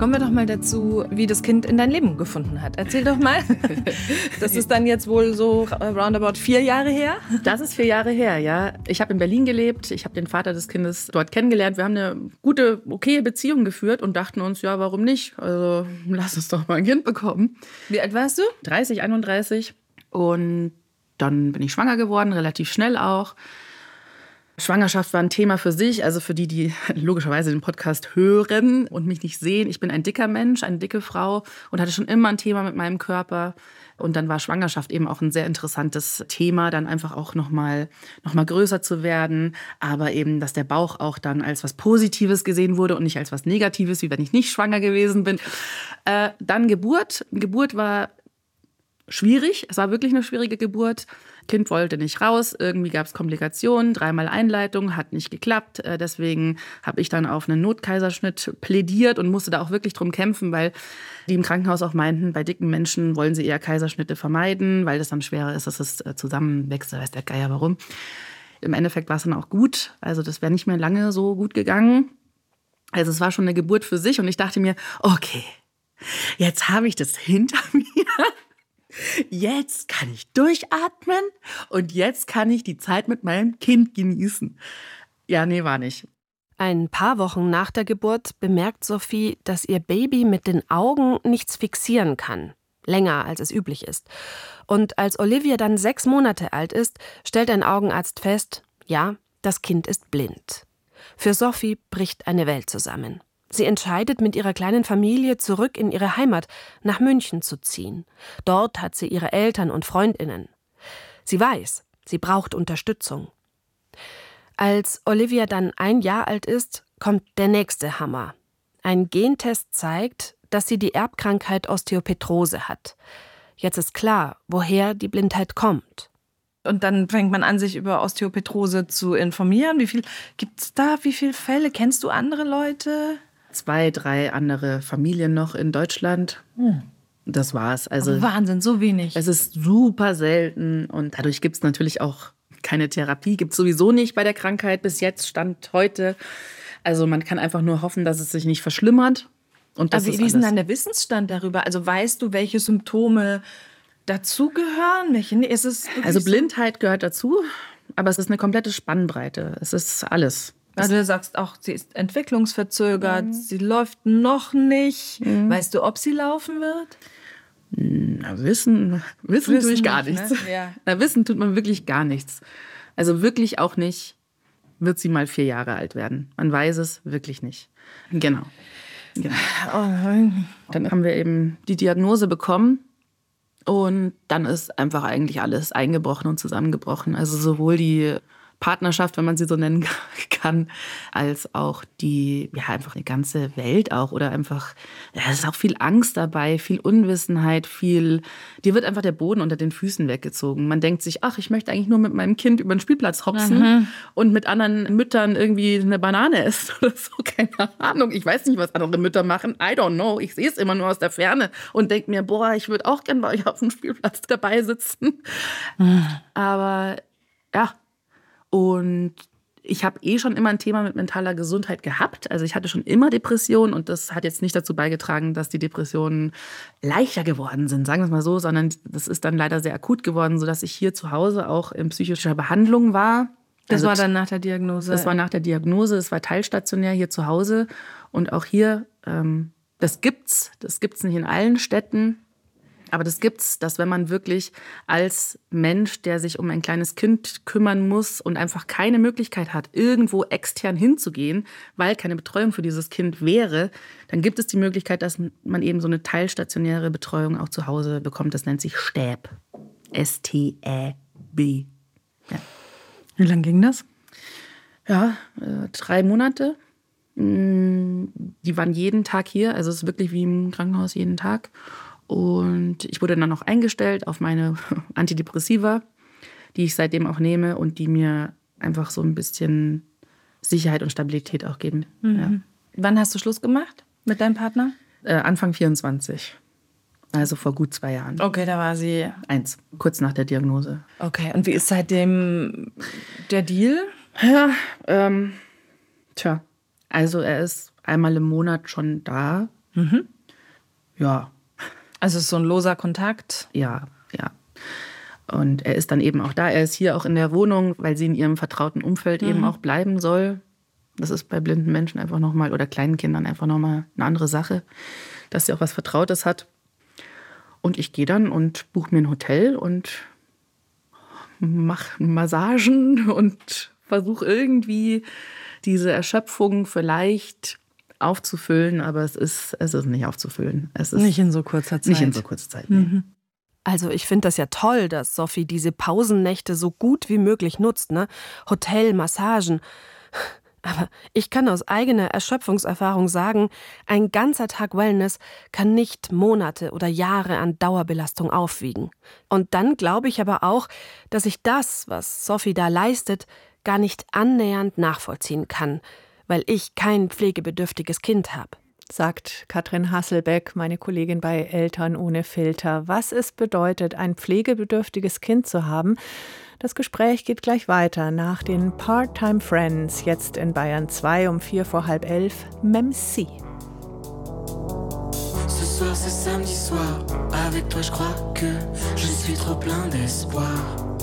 Kommen wir doch mal dazu, wie das Kind in dein Leben gefunden hat. Erzähl doch mal. Das ist dann jetzt wohl so roundabout 4 Jahre her? Das ist 4 Jahre her, ja. Ich habe in Berlin gelebt. Ich habe den Vater des Kindes dort kennengelernt. Wir haben eine gute, okaye Beziehung geführt und dachten uns, ja, warum nicht? Also lass uns doch mal ein Kind bekommen. Wie alt warst du? 30, 31. Und dann bin ich schwanger geworden, relativ schnell auch. Schwangerschaft war ein Thema für sich, also für die logischerweise den Podcast hören und mich nicht sehen. Ich bin ein dicker Mensch, eine dicke Frau und hatte schon immer ein Thema mit meinem Körper. Und dann war Schwangerschaft eben auch ein sehr interessantes Thema, dann einfach auch noch mal größer zu werden. Aber eben, dass der Bauch auch dann als was Positives gesehen wurde und nicht als was Negatives, wie wenn ich nicht schwanger gewesen bin. Dann Geburt. Geburt war schwierig. Es war wirklich eine schwierige Geburt. Kind wollte nicht raus, irgendwie gab es Komplikationen, 3-mal Einleitung, hat nicht geklappt. Deswegen habe ich dann auf einen Notkaiserschnitt plädiert und musste da auch wirklich drum kämpfen, weil die im Krankenhaus auch meinten, bei dicken Menschen wollen sie eher Kaiserschnitte vermeiden, weil das dann schwerer ist, dass es zusammenwächst, da weiß der Geier warum. Im Endeffekt war es dann auch gut, also das wäre nicht mehr lange so gut gegangen. Also es war schon eine Geburt für sich und ich dachte mir, okay, jetzt habe ich das hinter mir. Jetzt kann ich durchatmen und jetzt kann ich die Zeit mit meinem Kind genießen. Ja, nee, war nicht. Ein paar Wochen nach der Geburt bemerkt Sophie, dass ihr Baby mit den Augen nichts fixieren kann. Länger, als es üblich ist. Und als Olivia dann 6 Monate alt ist, stellt ein Augenarzt fest, ja, das Kind ist blind. Für Sophie bricht eine Welt zusammen. Sie entscheidet, mit ihrer kleinen Familie zurück in ihre Heimat, nach München zu ziehen. Dort hat sie ihre Eltern und FreundInnen. Sie weiß, sie braucht Unterstützung. Als Olivia dann 1 Jahr alt ist, kommt der nächste Hammer. Ein Gentest zeigt, dass sie die Erbkrankheit Osteopetrose hat. Jetzt ist klar, woher die Blindheit kommt. Und dann fängt man an, sich über Osteopetrose zu informieren. Wie viel gibt's da? Wie viele Fälle? Kennst du andere Leute? 2, 3 andere Familien noch in Deutschland. Das war's. Also Wahnsinn, so wenig. Es ist super selten und dadurch gibt es natürlich auch keine Therapie. Gibt es sowieso nicht bei der Krankheit bis jetzt, Stand heute. Also man kann einfach nur hoffen, dass es sich nicht verschlimmert. Und das Aber wie ist denn dann der Wissensstand darüber? Also weißt du, welche Symptome dazugehören? Welche? Nee, ist es also Blindheit gehört dazu, aber es ist eine komplette Spannbreite. Es ist alles. Also du sagst auch, sie ist entwicklungsverzögert, sie läuft noch nicht. Weißt du, ob sie laufen wird? Na, wissen tue ich gar nichts. Ne? Ja. Na, wissen tut man wirklich gar nichts. Also wirklich auch nicht, wird sie mal 4 Jahre alt werden. Man weiß es wirklich nicht. Genau. Dann haben wir eben die Diagnose bekommen. Und dann ist einfach eigentlich alles eingebrochen und zusammengebrochen. Also sowohl die Partnerschaft, wenn man sie so nennen kann, als auch einfach die ganze Welt auch. Oder einfach, es ist auch viel Angst dabei, viel Unwissenheit, dir wird einfach der Boden unter den Füßen weggezogen. Man denkt sich, ach, ich möchte eigentlich nur mit meinem Kind über den Spielplatz hopsen und mit anderen Müttern irgendwie eine Banane essen oder so, keine Ahnung. Ich weiß nicht, was andere Mütter machen, I don't know. Ich sehe es immer nur aus der Ferne und denke mir, boah, ich würde auch gern bei euch auf dem Spielplatz dabei sitzen. Aber ja, und ich habe schon immer ein Thema mit mentaler Gesundheit gehabt. Also ich hatte schon immer Depressionen und das hat jetzt nicht dazu beigetragen, dass die Depressionen leichter geworden sind, sagen wir es mal so, sondern das ist dann leider sehr akut geworden, sodass ich hier zu Hause auch in psychischer Behandlung war. Das war dann nach der Diagnose? Das war nach der Diagnose, es war teilstationär hier zu Hause. Und auch hier, das gibt's nicht in allen Städten. Aber das gibt's, dass wenn man wirklich als Mensch, der sich um ein kleines Kind kümmern muss und einfach keine Möglichkeit hat, irgendwo extern hinzugehen, weil keine Betreuung für dieses Kind wäre, dann gibt es die Möglichkeit, dass man eben so eine teilstationäre Betreuung auch zu Hause bekommt. Das nennt sich STÄB. S-T-Ä-B. Ja. Wie lange ging das? Ja, 3 Monate. Die waren jeden Tag hier, also es ist wirklich wie im Krankenhaus jeden Tag. Und ich wurde dann noch eingestellt auf meine Antidepressiva, die ich seitdem auch nehme und die mir einfach so ein bisschen Sicherheit und Stabilität auch geben. Ja. Wann hast du Schluss gemacht mit deinem Partner? Anfang 24. Also vor gut 2 Jahren. Okay, da war sie 1, kurz nach der Diagnose. Okay, und wie ist seitdem der Deal? Ja, also er ist einmal im Monat schon da. Ja. Also es ist so ein loser Kontakt? Ja. Und er ist dann eben auch da. Er ist hier auch in der Wohnung, weil sie in ihrem vertrauten Umfeld eben auch bleiben soll. Das ist bei blinden Menschen einfach nochmal, oder kleinen Kindern einfach nochmal eine andere Sache, dass sie auch was Vertrautes hat. Und ich gehe dann und buche mir ein Hotel und mache Massagen und versuche irgendwie diese Erschöpfung vielleicht aufzufüllen. Aber es ist nicht aufzufüllen. Es ist nicht in so kurzer Zeit. Nicht in so kurzer Zeit, nee. Also ich finde das ja toll, dass Sophie diese Pausennächte so gut wie möglich nutzt, ne? Hotel, Massagen. Aber ich kann aus eigener Erschöpfungserfahrung sagen, ein ganzer Tag Wellness kann nicht Monate oder Jahre an Dauerbelastung aufwiegen. Und dann glaube ich aber auch, dass ich das, was Sophie da leistet, gar nicht annähernd nachvollziehen kann, weil ich kein pflegebedürftiges Kind habe. Sagt Katrin Hasselbeck, meine Kollegin bei Eltern ohne Filter. Was es bedeutet, ein pflegebedürftiges Kind zu haben, das Gespräch geht gleich weiter nach den Part-Time Friends, jetzt in Bayern 2 um 11:45, Memsi. Ce soir c'est samedi soir, avec toi je crois que je suis trop plein d'espoir.